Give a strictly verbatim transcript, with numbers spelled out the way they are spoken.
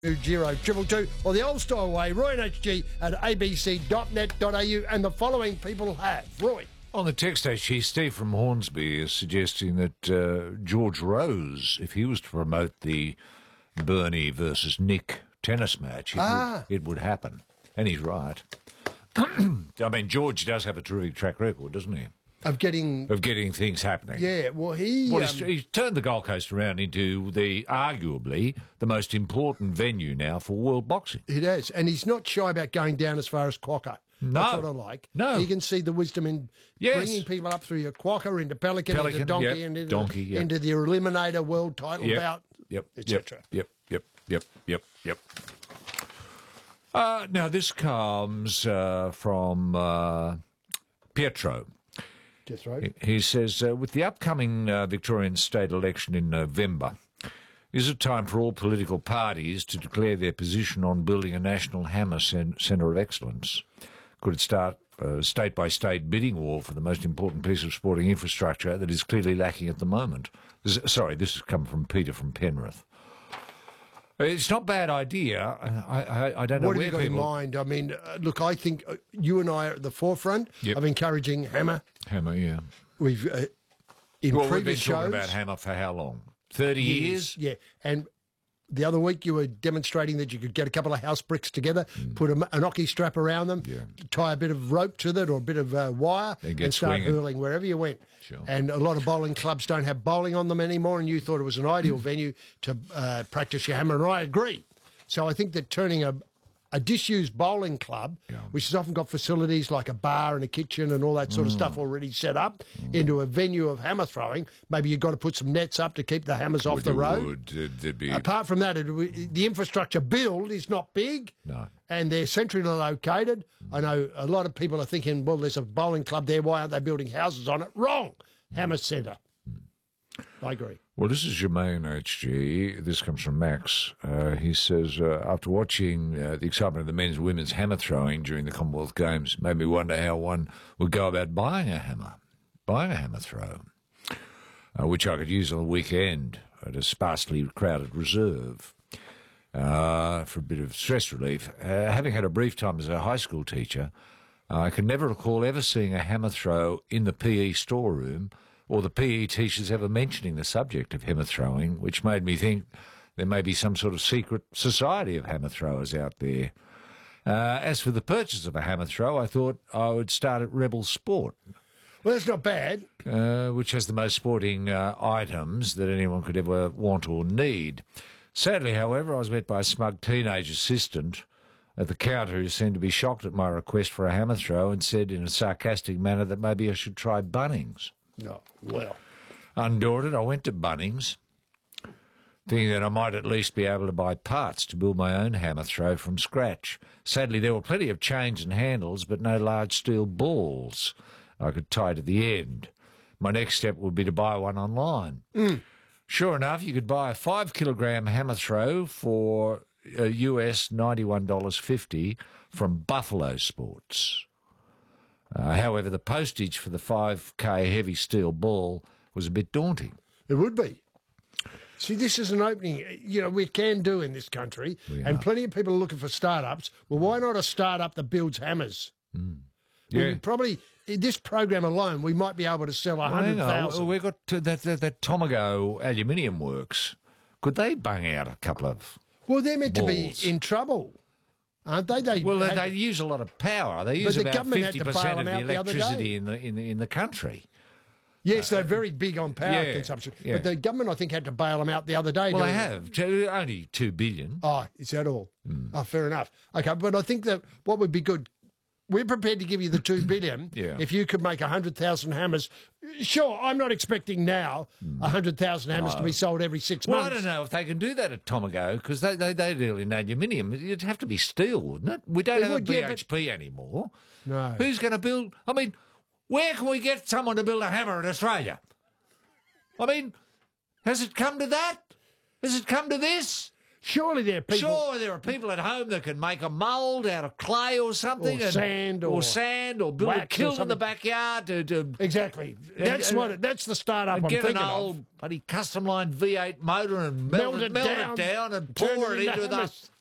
Zero triple two or the old style way, Roy and H G at a b c dot net dot a u, and the following people have. Roy. On the text actually, Steve from Hornsby is suggesting that uh, George Rose, if he was to promote the Bernie versus Nick tennis match, it, ah. would, it would happen. And he's right. I mean, George does have a terrific track record, doesn't he? Of getting... Of getting things happening. Yeah, well, he... Well, um, he's, he's turned the Gold Coast around into the, arguably, the most important venue now for world boxing. It is, and he's not shy about going down as far as Quokka. No. That's what I like. No. You can see the wisdom in yes. bringing people up through your Quokka into Pelican, Pelican into Donkey, yep. and into, Donkey, yep. into the Eliminator World Title yep. bout, yep. et cetera. Yep, yep, yep, yep, yep. Uh, now, this comes uh, from uh, Pietro. That's right. He says, uh, with the upcoming uh, Victorian state election in November, is it time for all political parties to declare their position on building a national hammer cen- centre of excellence? Could it start a state-by-state bidding war for the most important piece of sporting infrastructure that is clearly lacking at the moment? This, sorry, this has come from Peter from Penrith. It's not a bad idea. I, I, I don't know what where have you got people... in mind? I mean, uh, look, I think uh, you and I are at the forefront Yep. of encouraging hammer. Hammer, yeah. We've uh, in well, we've been previous shows talking about hammer for how long? Thirty years? Yeah, and the other week you were demonstrating that you could get a couple of house bricks together, mm. put a, an ocky strap around them, yeah. tie a bit of rope to that or a bit of uh, wire, and, and start swinging. hurling wherever you went. Sure. And a lot of bowling clubs don't have bowling on them anymore, and you thought it was an ideal venue to uh, practice your hammer, and I agree. So I think that turning a, a disused bowling club, yeah. which has often got facilities like a bar and a kitchen and all that sort mm. of stuff already set up, mm. into a venue of hammer throwing, maybe you've got to put some nets up to keep the hammers off would the you, road. Would, there'd be... Apart from that, it, the infrastructure build is not big. No. And they're centrally located. Mm. I know a lot of people are thinking, well, there's a bowling club there. Why aren't they building houses on it? Wrong. Mm. Hammer Centre. Mm. I agree. Well, this is Jermaine H G. This comes from Max. Uh, he says, uh, after watching uh, the excitement of the men's and women's hammer throwing during the Commonwealth Games, made me wonder how one would go about buying a hammer, buying a hammer throw, uh, which I could use on the weekend at a sparsely crowded reserve uh, for a bit of stress relief. Uh, having had a brief time as a high school teacher, uh, I can never recall ever seeing a hammer throw in the P E storeroom or the P E teachers ever mentioning the subject of hammer throwing, which made me think there may be some sort of secret society of hammer throwers out there. Uh, as for the purchase of a hammer throw, I thought I would start at Rebel Sport. Well, that's not bad. Uh, which has the most sporting uh, items that anyone could ever want or need. Sadly, however, I was met by a smug teenage assistant at the counter who seemed to be shocked at my request for a hammer throw and said in a sarcastic manner that maybe I should try Bunnings. No, well. Undaunted, I went to Bunnings, thinking that I might at least be able to buy parts to build my own hammer throw from scratch. Sadly, there were plenty of chains and handles, but no large steel balls I could tie to the end. My next step would be to buy one online. Mm. Sure enough, you could buy a five kilogram hammer throw for uh, U S ninety-one dollars fifty from Buffalo Sports. Uh, however, the postage for the five K heavy steel ball was a bit daunting. It would be. See, this is an opening, you know, we can do in this country, We and are. plenty of people are looking for startups. Well, why not a startup that builds hammers? Mm. Well, Yeah. we probably, in this program alone, we might be able to sell one Well, hundred hang on. thousand. We've got uh, that, that, that Tomago Aluminium Works. Could they bung out a couple of... Well, they're meant balls. to be in trouble, aren't they? They Well, had- they use a lot of power. They use the about government had fifty to bail percent them of the out the other electricity day. in the, in, the, in the country. Yes, they're very big on power yeah, consumption. yeah. But the government, I think, had to bail them out the other day. Well, they doing- have. Two- Only two billion. Oh, is that all? Mm. Oh, fair enough. Okay, but I think that what would be good, we're prepared to give you the two billion Yeah. if you could make a hundred thousand hammers. Sure, I'm not expecting now a hundred thousand hammers to be sold every six Well, months. I don't know if they can do that at Tomago because they, they, they deal in aluminium. It'd have to be steel, wouldn't it? We don't It have would, a yeah, B H P anymore. No. Who's going to build? I mean, where can we get someone to build a hammer in Australia? I mean, has it come to that? Has it come to this? Surely there are people. Sure, there are people at home that can make a mould out of clay or something, Or and- sand or, or sand, or build a wax or kiln in the something. backyard to, to Exactly. That's and- what. It, that's the startup I'm get thinking an of. old bloody custom line V eight motor and melt, Melt it, it melt down, it down and turn pour it it into into the hummus.